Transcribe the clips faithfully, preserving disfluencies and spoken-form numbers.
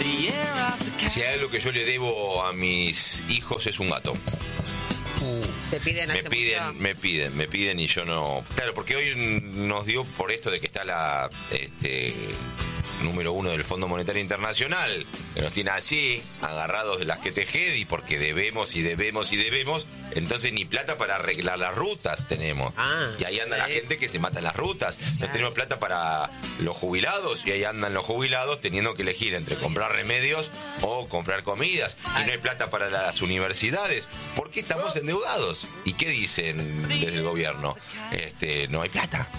Si hay algo que yo le debo a mis hijos es un gato. Te piden me hace piden, mucho. me piden, me piden y yo no. Claro, porque hoy nos dio por esto de que está la este número uno del Fondo Monetario Internacional, que nos tiene así, agarrados de las que tejedi, porque debemos y debemos y debemos, entonces ni plata para arreglar las rutas tenemos. Ah, y ahí anda la ¿ves? gente que se mata en las rutas. No Claro. tenemos plata para los jubilados y ahí andan los jubilados teniendo que elegir entre comprar remedios o comprar comidas. Y no hay plata para las universidades. ¿Por qué estamos endeudados? ¿Y qué dicen desde el gobierno? Este, no hay plata.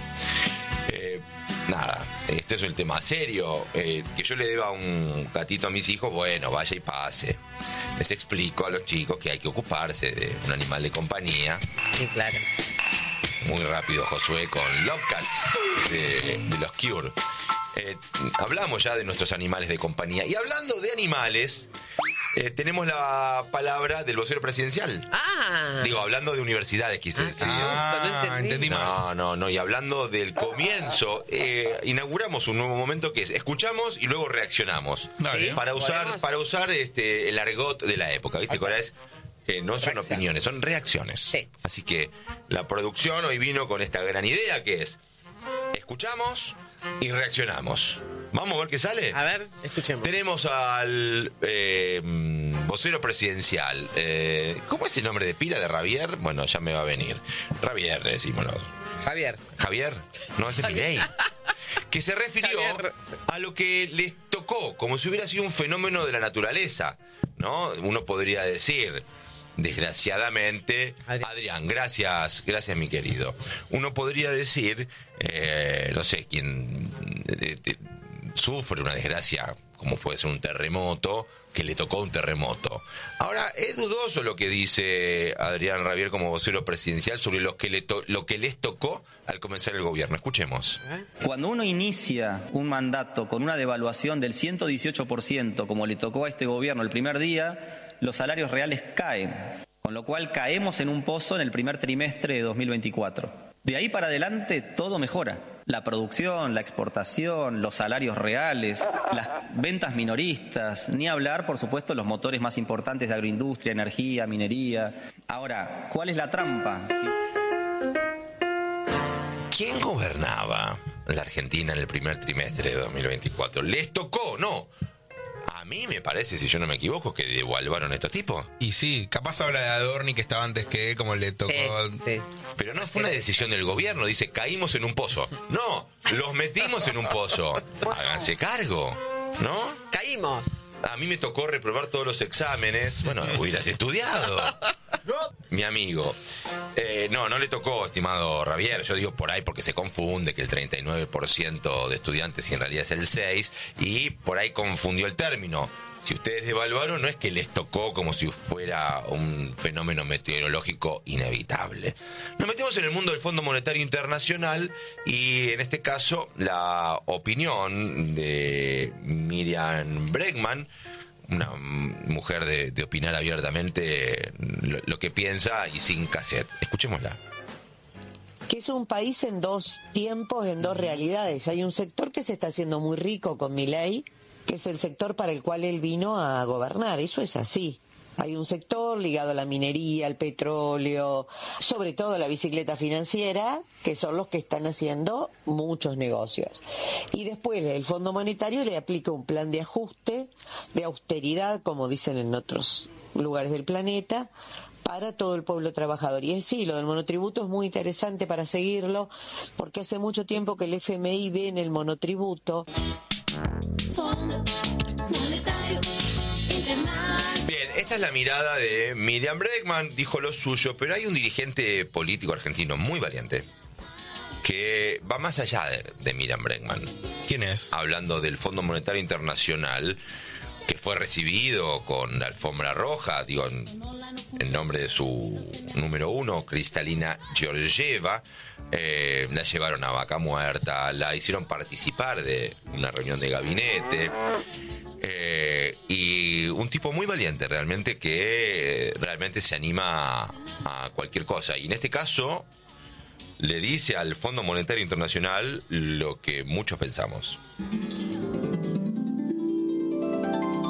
Eh, nada, este es el tema serio. Eh, que yo le deba un gatito a mis hijos, bueno, vaya y pase. Les explico a los chicos que hay que ocuparse de un animal de compañía. Sí, claro. Muy rápido, Josué, con Love Cats de, de los Cure. Eh, hablamos ya de nuestros animales de compañía. Y hablando de animales, eh, tenemos la palabra del vocero presidencial. Ah. Digo, hablando de universidades, quise Ah, decir. ah, no entendí. entendí mal. No, no, no. Y hablando del comienzo, eh, inauguramos un nuevo momento que es escuchamos y luego reaccionamos. Dale. Sí. Para usar, ¿Podemos? para usar este el argot de la época, ¿viste? Que ahora es, eh, no son Reacción. opiniones, son reacciones. Sí. Así que la producción hoy vino con esta gran idea que es escuchamos y reaccionamos. Vamos a ver qué sale. A ver, escuchemos. Tenemos al eh, vocero presidencial. Eh, ¿Cómo es el nombre de pila de Javier? Bueno, ya me va a venir. Javier, decímoslo. Javier. Javier, no ese es Milei. Que se refirió Javier. a lo que les tocó, como si hubiera sido un fenómeno de la naturaleza, ¿no? Uno podría decir, desgraciadamente, Adrián, Adrián gracias, gracias mi querido. Uno podría decir, eh, no sé, quien eh, eh, sufre una desgracia, como puede ser un terremoto, que le tocó un terremoto. Ahora, es dudoso lo que dice Adrián Rabier como vocero presidencial sobre lo que, le to- lo que les tocó al comenzar el gobierno. Escuchemos. Cuando uno inicia un mandato con una devaluación del ciento dieciocho por ciento, como le tocó a este gobierno el primer día, los salarios reales caen, con lo cual caemos en un pozo en el primer trimestre de dos mil veinticuatro. De ahí para adelante todo mejora. La producción, la exportación, los salarios reales, las ventas minoristas, ni hablar, por supuesto, los motores más importantes de agroindustria, energía, minería. Ahora, ¿cuál es la trampa? ¿Quién gobernaba la Argentina en el primer trimestre de dos mil veinticuatro? ¿Les tocó? No. A mí me parece, si yo no me equivoco, que devaluaron estos tipos. Y sí, capaz habla de Adorni que estaba antes que él, como le tocó. Sí, sí. Pero no fue una decisión del gobierno. Dice, caímos en un pozo. No, los metimos en un pozo. Háganse cargo, ¿no? Caímos. A mí me tocó reprobar todos los exámenes. Bueno, hubieras estudiado. Mi amigo. Eh, no, no le tocó, estimado Javier. Yo digo por ahí porque se confunde que el treinta y nueve por ciento de estudiantes y en realidad es el seis por ciento. Y por ahí confundió el término. Si ustedes devaluaron, no es que les tocó como si fuera un fenómeno meteorológico inevitable. Nos metemos en el mundo del Fondo Monetario Internacional y en este caso la opinión de Miriam Bregman, una mujer de, de opinar abiertamente lo, lo que piensa y sin cassette. Escuchémosla. Que es un país en dos tiempos, en dos realidades. Hay un sector que se está haciendo muy rico con Milei, que es el sector para el cual él vino a gobernar. Eso es así. Hay un sector ligado a la minería, al petróleo, sobre todo a la bicicleta financiera, que son los que están haciendo muchos negocios. Y después el Fondo Monetario le aplica un plan de ajuste, de austeridad, como dicen en otros lugares del planeta, para todo el pueblo trabajador. Y es sí, lo del monotributo es muy interesante para seguirlo, porque hace mucho tiempo que el F M I ve en el monotributo. Fondo Monetario Internacional. Bien, esta es la mirada de Miriam Bregman, dijo lo suyo, pero hay un dirigente político argentino muy valiente que va más allá de, de Miriam Bregman. ¿Quién es? Hablando del Fondo Monetario Internacional, que fue recibido con la alfombra roja, digo, en, en nombre de su número uno, Kristalina Georgieva. Eh, la llevaron a Vaca Muerta, la hicieron participar de una reunión de gabinete. Eh, y un tipo muy valiente realmente, que realmente se anima a, a cualquier cosa. Y en este caso le dice al Fondo Monetario Internacional lo que muchos pensamos.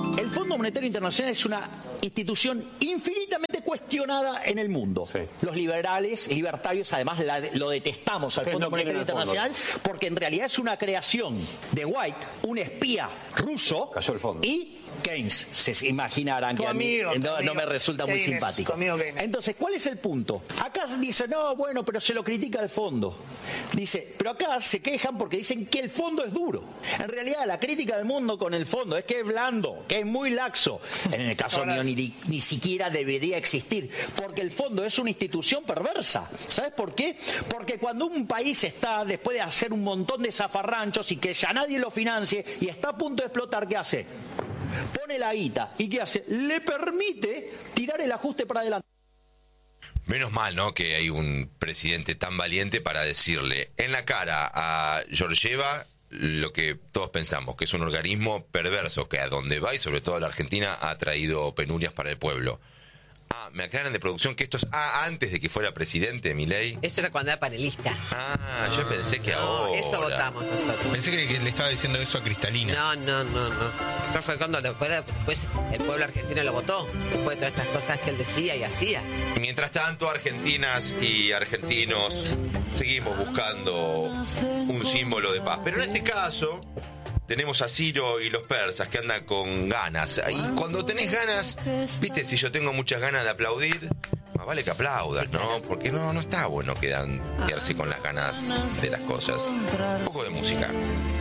Monetario Internacional es una institución infinitamente cuestionada en el mundo. Sí. Los liberales, libertarios, además la, lo detestamos al Fondo no Monetario Internacional fondo. Porque en realidad es una creación de White, un espía ruso, cayó el fondo. Y Keynes, se imaginarán tu que amigo, a mí no, amigo, no me resulta Keynes, muy simpático. Entonces, ¿cuál es el punto? Acá dice, no, bueno, pero se lo critica el fondo. Dice, pero acá se quejan porque dicen que el fondo es duro. En realidad, la crítica del mundo con el fondo es que es blando, que es muy laxo. En el caso mío, ni, ni siquiera debería existir, porque el fondo es una institución perversa. ¿Sabes por qué? Porque cuando un país está, después de hacer un montón de zafarranchos y que ya nadie lo financie y está a punto de explotar, ¿qué hace? Pone la guita. ¿Y qué hace? Le permite tirar el ajuste para adelante. Menos mal, ¿no?, que hay un presidente tan valiente para decirle en la cara a Georgieva lo que todos pensamos, que es un organismo perverso, que a donde va, y sobre todo a la Argentina, ha traído penurias para el pueblo. Ah, me aclaran de producción que esto es ah, antes de que fuera presidente, Milei. Eso era cuando era panelista. Ah, yo pensé que no, ahora. Eso votamos nosotros. Pensé que, que le estaba diciendo eso a Cristalina. No, no, no, no. Eso fue cuando después, después el pueblo argentino lo votó. Después de todas estas cosas que él decía y hacía. Mientras tanto, argentinas y argentinos seguimos buscando un símbolo de paz. Pero en este caso tenemos a Ciro y los persas que andan con ganas. Y cuando tenés ganas, viste, si yo tengo muchas ganas de aplaudir, más vale que aplaudas, ¿no? Porque no, no está bueno quedan, quedarse con las ganas de las cosas. Un poco de música.